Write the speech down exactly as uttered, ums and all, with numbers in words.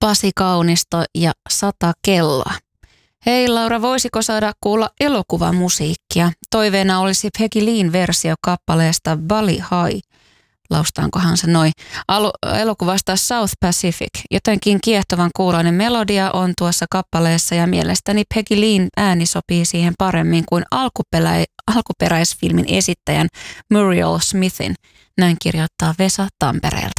Pasi Kaunisto ja Sata kelloa. Hei Laura, voisiko saada kuulla elokuvamusiikkia? Toiveena olisi Peggy Leen versio kappaleesta Bali High. Laustaankohan se noin. Alu- elokuvasta South Pacific. Jotenkin kiehtovan kuuloinen melodia on tuossa kappaleessa ja mielestäni Peggy Leen ääni sopii siihen paremmin kuin alkuperä- alkuperäisfilmin esittäjän Muriel Smithin. Näin kirjoittaa Vesa Tampereelta.